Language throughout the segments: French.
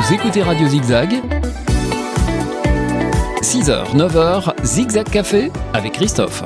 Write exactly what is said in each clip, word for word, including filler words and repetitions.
Vous écoutez Radio Zigzag, six heures, neuf heures, Zigzag Café avec Christophe.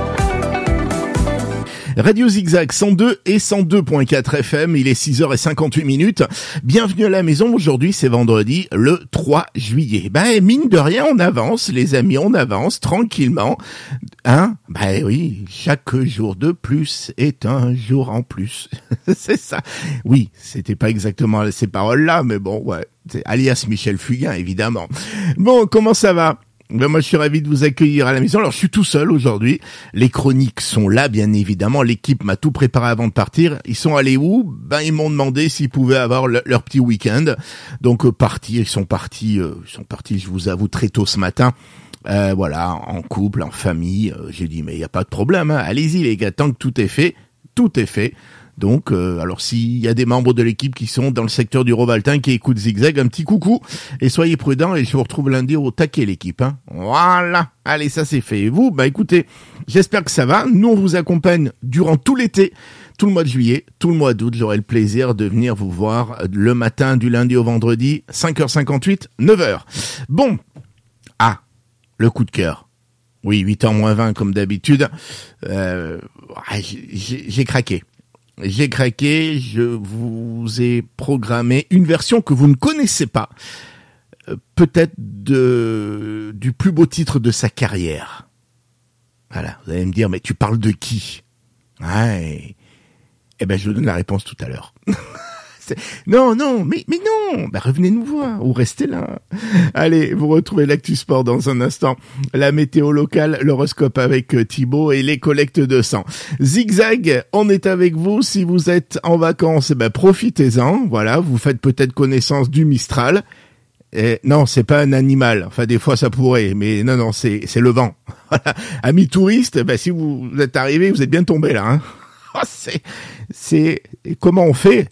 Radio Zigzag cent deux et cent deux virgule quatre F M, il est six heures cinquante-huit minutes. Bienvenue à la maison, aujourd'hui c'est vendredi le trois juillet. Ben mine de rien on avance les amis, on avance tranquillement. Hein? Ben oui, chaque jour de plus est un jour en plus. C'est ça. Oui, c'était pas exactement ces paroles-là, mais bon, ouais. C'est alias Michel Fugain, évidemment. Bon, comment ça va? Ben moi je suis ravi de vous accueillir à la maison. Alors je suis tout seul aujourd'hui. Les chroniques sont là bien évidemment. L'équipe m'a tout préparé avant de partir. Ils sont allés où? Ben ils m'ont demandé s'ils pouvaient avoir le, leur petit week-end. Donc euh, partis, ils sont partis, euh, ils sont partis. Je vous avoue très tôt ce matin. Euh, voilà, en couple, en famille. Euh, j'ai dit mais il y a pas de problème. Hein. Allez-y les gars, tant que tout est fait, tout est fait. Donc, euh, alors s'il y a des membres de l'équipe qui sont dans le secteur du Rovaltin qui écoutent Zigzag, un petit coucou et soyez prudents et je vous retrouve lundi au taquet l'équipe. Hein. Voilà, allez ça c'est fait. Et vous, bah écoutez, j'espère que ça va. Nous on vous accompagne durant tout l'été, tout le mois de juillet, tout le mois d'août. J'aurai le plaisir de venir vous voir le matin du lundi au vendredi, cinq heures cinquante-huit, neuf heures. Bon, ah, le coup de cœur. Oui, huit heures moins vingt comme d'habitude. Euh, j'ai, j'ai craqué. J'ai craqué, je vous ai programmé une version que vous ne connaissez pas, euh, peut-être de du plus beau titre de sa carrière. Voilà, vous allez me dire, mais tu parles de qui? Ouais. Eh ben, je vous donne la réponse tout à l'heure. Non, non, mais, mais non, bah, revenez nous voir, ou restez là. Allez, vous retrouvez l'actu sport dans un instant. La météo locale, l'horoscope avec Thibaut et les collectes de sang. Zigzag, on est avec vous. Si vous êtes en vacances, ben, profitez-en. Voilà, vous faites peut-être connaissance du Mistral. Et non, c'est pas un animal. Enfin, des fois, ça pourrait, mais non, non, c'est, c'est le vent. Voilà. Amis touristes, ben, si vous êtes arrivés, vous êtes bien tombés là, hein. Oh, c'est, c'est, comment on fait?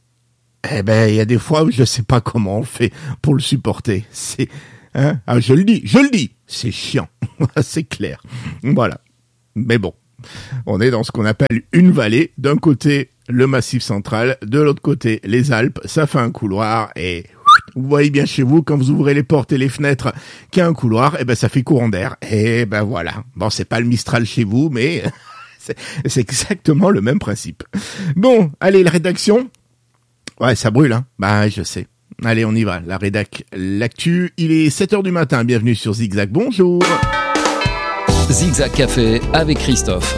Eh ben, il y a des fois où je sais pas comment on fait pour le supporter. C'est, hein, ah, je le dis, je le dis, c'est chiant, c'est clair. Voilà. Mais bon, on est dans ce qu'on appelle une vallée. D'un côté, le Massif central, de l'autre côté, les Alpes. Ça fait un couloir et vous voyez bien chez vous, quand vous ouvrez les portes et les fenêtres, qu'il y a un couloir, eh ben, ça fait courant d'air. Et ben voilà. Bon, c'est pas le Mistral chez vous, mais c'est, c'est exactement le même principe. Bon, allez, la rédaction. Ouais, ça brûle, hein. Bah, je sais. Allez, on y va. La rédac, l'actu. Il est sept heures du matin. Bienvenue sur Zigzag. Bonjour. Zigzag Café avec Christophe.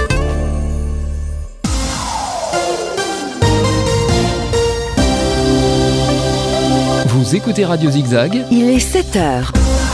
Vous écoutez Radio Zigzag. Il est sept heures.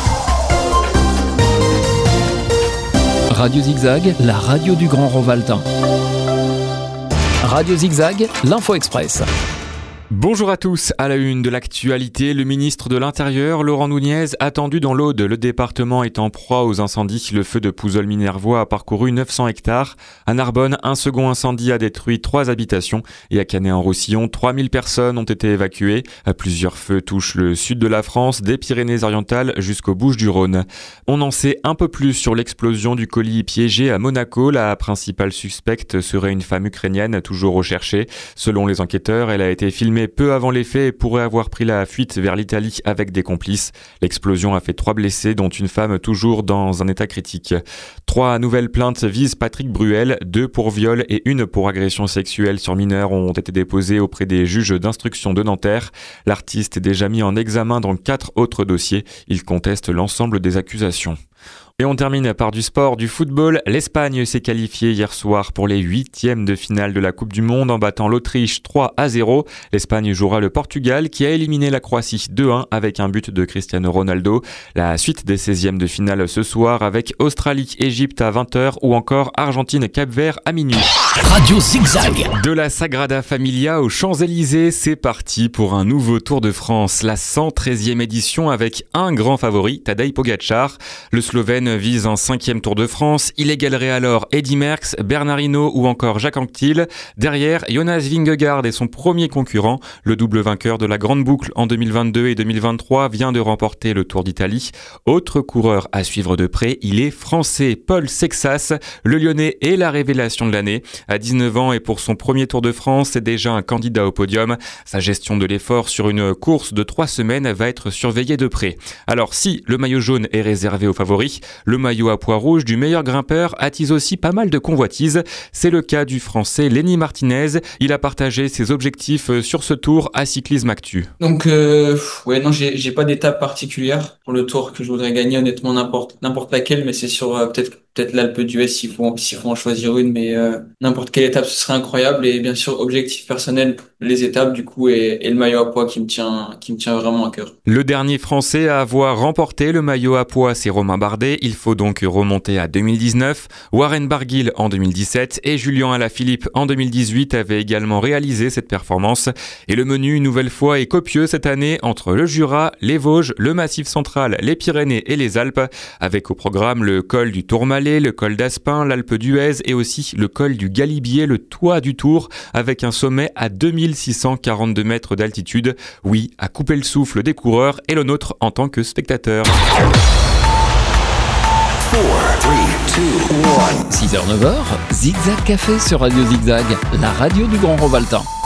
Radio Zigzag, la radio du Grand Rovaltin. Radio Zigzag, l'Info Express. Bonjour à tous. À la une de l'actualité, le ministre de l'Intérieur, Laurent Nunez, attendu dans l'Aude. Le département est en proie aux incendies. Le feu de Pouzols-Minervois a parcouru neuf cents hectares. À Narbonne, un second incendie a détruit trois habitations. Et à Canet-en-Roussillon, trois mille personnes ont été évacuées. Plusieurs feux touchent le sud de la France, des Pyrénées-Orientales jusqu'aux Bouches-du-Rhône. On en sait un peu plus sur l'explosion du colis piégé à Monaco. La principale suspecte serait une femme ukrainienne toujours recherchée. Selon les enquêteurs, elle a été filmée peu avant les faits et pourrait avoir pris la fuite vers l'Italie avec des complices. L'explosion a fait trois blessés, dont une femme toujours dans un état critique. Trois nouvelles plaintes visent Patrick Bruel, deux pour viol et une pour agression sexuelle sur mineurs ont été déposées auprès des juges d'instruction de Nanterre. L'artiste est déjà mis en examen dans quatre autres dossiers. Il conteste l'ensemble des accusations. Et on termine par du sport, du football. L'Espagne s'est qualifiée hier soir pour les huitièmes de finale de la Coupe du Monde en battant l'Autriche trois à zéro. L'Espagne jouera le Portugal qui a éliminé la Croatie deux un avec un but de Cristiano Ronaldo. La suite des seizièmes de finale ce soir avec Australie-Égypte à vingt heures ou encore Argentine-Cap-Vert à minuit. Radio Zigzag. De la Sagrada Familia aux Champs-Élysées, c'est parti pour un nouveau Tour de France. La cent treizième édition avec un grand favori, Tadej Pogačar. Le Slovène Koenen vise un cinquième Tour de France. Il égalerait alors Eddy Merckx, Bernard Hinault ou encore Jacques Anquetil. Derrière, Jonas Vingegaard est son premier concurrent. Le double vainqueur de la Grande Boucle en deux mille vingt-deux et deux mille vingt-trois vient de remporter le Tour d'Italie. Autre coureur à suivre de près, il est français. Paul Sexas, le Lyonnais est la révélation de l'année. À dix-neuf ans et pour son premier Tour de France, c'est déjà un candidat au podium. Sa gestion de l'effort sur une course de trois semaines va être surveillée de près. Alors si le maillot jaune est réservé aux favoris, le maillot à pois rouge du meilleur grimpeur attise aussi pas mal de convoitises. C'est le cas du français Lenny Martinez. Il a partagé ses objectifs sur ce tour à Cyclisme Actu. Donc euh, ouais non j'ai j'ai pas d'étape particulière pour le tour que je voudrais gagner, honnêtement n'importe n'importe laquelle, mais c'est sur euh, peut-être peut-être l'Alpe d'Huez s'il faut s'il faut en choisir une, mais euh, n'importe quelle étape ce serait incroyable. Et bien sûr objectif personnel, les étapes du coup et, et le maillot à pois qui me tient qui me tient vraiment à cœur. Le dernier français à avoir remporté le maillot à pois, c'est Romain Bardet. Il faut donc remonter à deux mille dix-neuf. Warren Barguil en deux mille dix-sept et Julien Alaphilippe en deux mille dix-huit avaient également réalisé cette performance. Et le menu, une nouvelle fois, est copieux cette année entre le Jura, les Vosges, le Massif central, les Pyrénées et les Alpes, avec au programme le col du Tourmalet, le col d'Aspin, l'Alpe d'Huez et aussi le col du Galibier, le toit du Tour, avec un sommet à deux mille six cent quarante-deux mètres d'altitude. Oui, à couper le souffle des coureurs et le nôtre en tant que spectateur. six heures neuf heures, Zigzag Café sur Radio Zigzag, la radio du Grand Rovaltin.